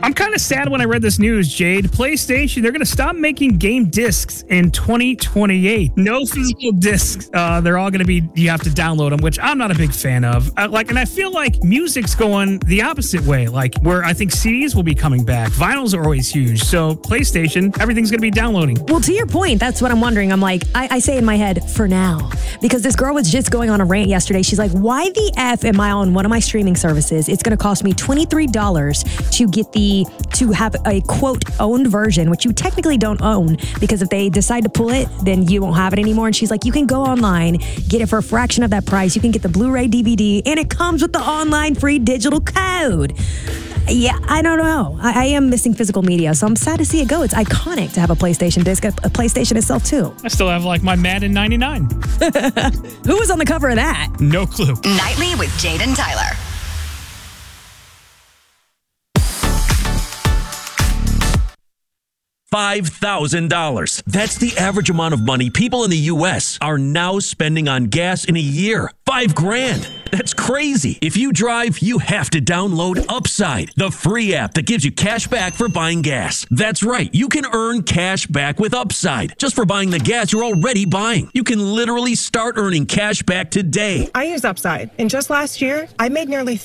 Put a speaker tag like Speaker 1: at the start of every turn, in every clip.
Speaker 1: I'm kind of sad when I read this news, Jade. PlayStation, they're going to stop making game discs in 2028. No physical discs. They're all going to be, you have to download them, which I'm not a big fan of. And I feel like music's going the opposite way, like where I think CDs will be coming back. Vinyls are always huge. So PlayStation, everything's going to be downloading.
Speaker 2: Well, to your point, that's what I'm wondering. I'm like, I say in my head, for now. Because this girl was just going on a rant yesterday. She's like, why the F am I on one of my streaming services? It's going to cost me $23 to have a quote owned version, which you technically don't own, because if they decide to pull it, then you won't have it anymore. And she's like, you can go online, get it for a fraction of that price. You can get the Blu-ray DVD, and it comes with the online free digital code. Yeah, I don't know. I am missing physical media, so I'm sad to see it go. It's iconic to have a PlayStation disc, a PlayStation itself too.
Speaker 1: I still have like my Madden 99.
Speaker 2: Who was on the cover of that?
Speaker 1: No clue.
Speaker 3: Nightly with Jade and Tyler.
Speaker 4: $5,000. That's the average amount of money people in the U.S. are now spending on gas in a year. $5,000. That's crazy. If you drive, you have to download Upside, the free app that gives you cash back for buying gas. That's right. You can earn cash back with Upside just for buying the gas you're already buying. You can literally start earning cash back today.
Speaker 5: I use Upside, and just last year, I made nearly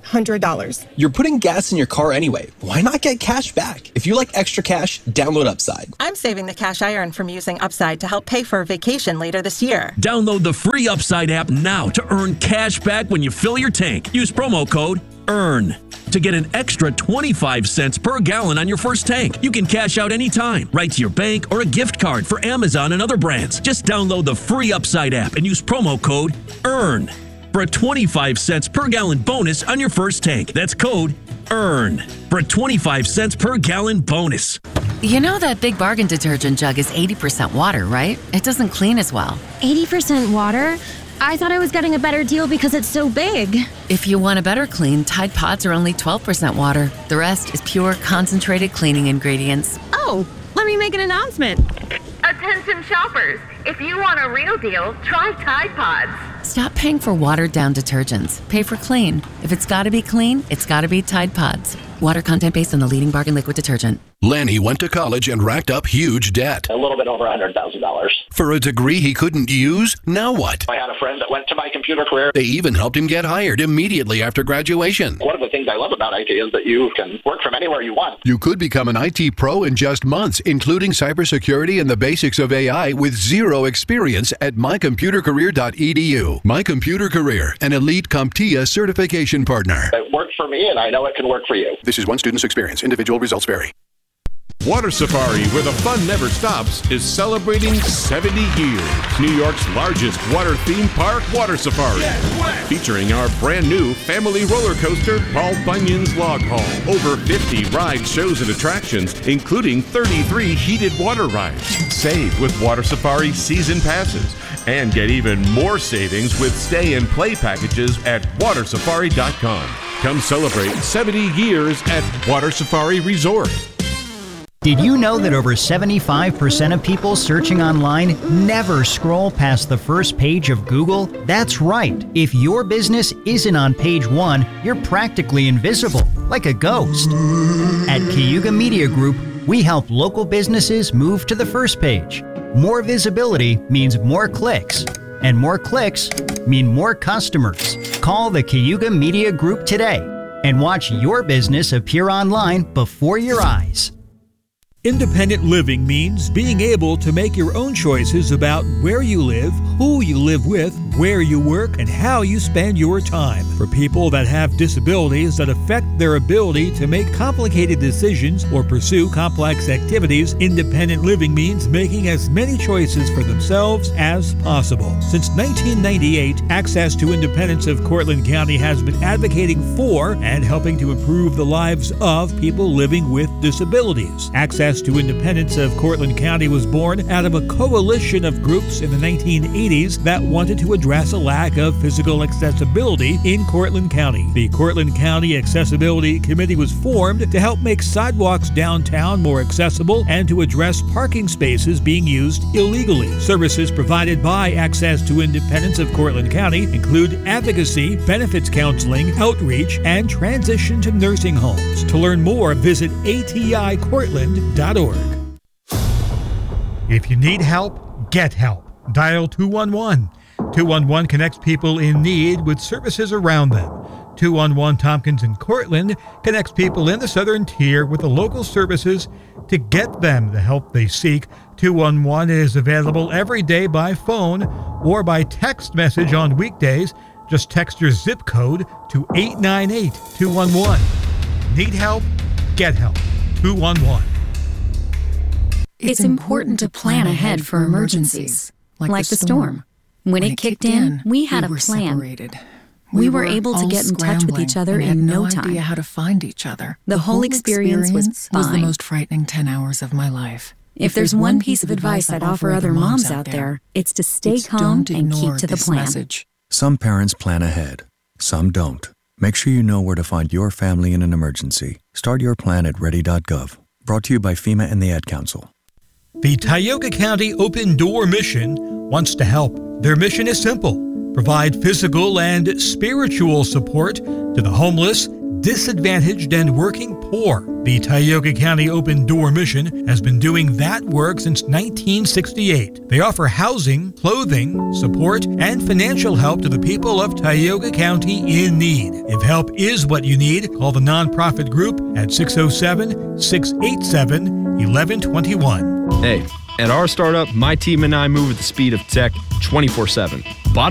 Speaker 5: $300.
Speaker 6: You're putting gas in your car anyway. Why not get cash back? If you like extra cash, download Upside.
Speaker 7: I'm saving the cash I earn from using Upside to help pay for a vacation later this year.
Speaker 4: Download the free Upside app now to earn cash back when you fill your tank. Use promo code EARN to get an extra 25 cents per gallon on your first tank. You can cash out anytime, right to your bank or a gift card for Amazon and other brands. Just download the free Upside app and use promo code EARN for a 25 cents per gallon bonus on your first tank. That's code EARN for a 25 cents per gallon bonus.
Speaker 8: You know that Big Bargain detergent jug is 80% water, right? It doesn't clean as well.
Speaker 9: 80% water? I thought I was getting a better deal because it's so big.
Speaker 8: If you want a better clean, Tide Pods are only 12% water. The rest is pure, concentrated cleaning ingredients.
Speaker 9: Oh, let me make an announcement.
Speaker 10: Attention shoppers, if you want a real deal, try Tide Pods.
Speaker 8: Stop paying for watered-down detergents. Pay for clean. If it's got to be clean, it's got to be Tide Pods. Water content based on the leading bargain liquid detergent.
Speaker 11: Lanny went to college and racked up huge debt.
Speaker 12: A little bit over $100,000.
Speaker 11: For a degree he couldn't use? Now what?
Speaker 12: I had a friend that went to My Computer Career.
Speaker 11: They even helped him get hired immediately after graduation.
Speaker 12: One of the things I love about IT is that you can work from anywhere you want.
Speaker 11: You could become an IT pro in just months, including cybersecurity and the basics of AI with zero experience at mycomputercareer.edu. My Computer Career, an elite CompTIA certification partner.
Speaker 12: It worked for me, and I know it can work for you.
Speaker 11: This is one student's experience. Individual results vary.
Speaker 13: Water Safari, where the fun never stops, is celebrating 70 years. New York's largest water theme park, Water Safari. Featuring our brand new family roller coaster, Paul Bunyan's Log Hall. Over 50 rides, shows, and attractions, including 33 heated water rides. Save with Water Safari season passes. And get even more savings with stay and play packages at watersafari.com. Come celebrate 70 years at Water Safari Resort.
Speaker 14: Did you know that over 75% of people searching online never scroll past the first page of Google? That's right. If your business isn't on page 1, you're practically invisible, like a ghost. At Cayuga Media Group, we help local businesses move to the first page. More visibility means more clicks, and more clicks mean more customers. Call the Cayuga Media Group today and watch your business appear online before your eyes.
Speaker 15: Independent living means being able to make your own choices about where you live, who you live with, where you work, and how you spend your time. For people that have disabilities that affect their ability to make complicated decisions or pursue complex activities, independent living means making as many choices for themselves as possible. Since 1998, Access to Independence of Cortland County has been advocating for and helping to improve the lives of people living with disabilities. Access Access to Independence of Cortland County was born out of a coalition of groups in the 1980s that wanted to address a lack of physical accessibility in Cortland County. The Cortland County Accessibility Committee was formed to help make sidewalks downtown more accessible and to address parking spaces being used illegally. Services provided by Access to Independence of Cortland County include advocacy, benefits counseling, outreach, and transition to nursing homes. To learn more, visit aticortland.org. If you need help, get help. Dial 211. 211 connects people in need with services around them. 211 Tompkins in Cortland connects people in the Southern Tier with the local services to get them the help they seek. 211 is available every day by phone or by text message on weekdays. Just text your zip code to 898-211. Need help? Get help. 211.
Speaker 16: It's important to plan ahead for emergencies, like the storm. When it kicked in, we had a plan.
Speaker 17: Separated.
Speaker 16: We were able to get in touch with each other in no time.
Speaker 17: Idea how to find each other.
Speaker 16: The whole experience was fine.
Speaker 17: The most frightening 10 hours of my life.
Speaker 16: If there's one piece of advice I'd offer other moms out there, it's to stay calm and keep to the plan.
Speaker 17: Message.
Speaker 18: Some parents plan ahead. Some don't. Make sure you know where to find your family in an emergency. Start your plan at ready.gov. Brought to you by FEMA and the Ad Council.
Speaker 15: The Tioga County Open Door Mission wants to help. Their mission is simple: provide physical and spiritual support to the homeless, disadvantaged, and working poor. The Tioga County Open Door Mission has been doing that work since 1968. They offer housing, clothing, support, and financial help to the people of Tioga County in need. If help is what you need, call the nonprofit group at 607-687-1121.
Speaker 19: Hey, at our startup, my team and I move at the speed of tech 24/7. Bottom